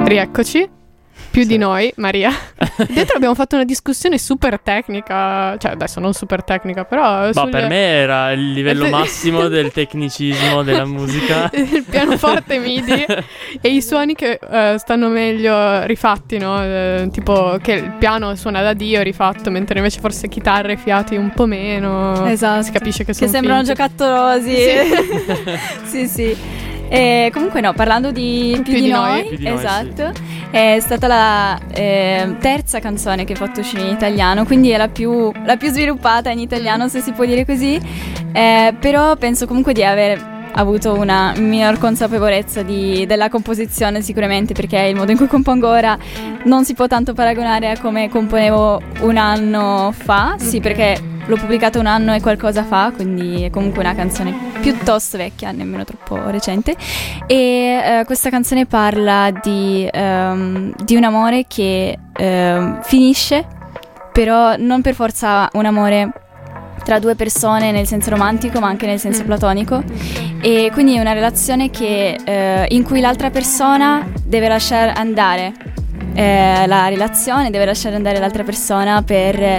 Rieccoci. Più di noi, Maria. Dietro abbiamo fatto una discussione super tecnica. Cioè, adesso non super tecnica, però Ma per me era il livello massimo del tecnicismo della musica. Il pianoforte MIDI e i suoni che stanno meglio rifatti, no? Tipo che il piano suona da Dio rifatto, mentre invece forse chitarre e fiati un po' meno. Esatto. Si capisce che sono sembrano finti. giocattolosi. Sì, sì. Comunque no, parlando di più di noi, esatto, sì. È stata la terza canzone che ho fatto uscire in italiano, quindi è la più sviluppata in italiano, se si può dire così, però penso comunque di aver avuto una minor consapevolezza della composizione, sicuramente, perché il modo in cui compongo ora non si può tanto paragonare a come componevo un anno fa, sì, perché l'ho pubblicata un anno e qualcosa fa, quindi è comunque una canzone piuttosto vecchia, nemmeno troppo recente. E questa canzone parla di un amore che finisce, però non per forza un amore tra due persone nel senso romantico, ma anche nel senso platonico, e quindi è una relazione che in cui l'altra persona deve lasciare andare la relazione, deve lasciare andare l'altra persona per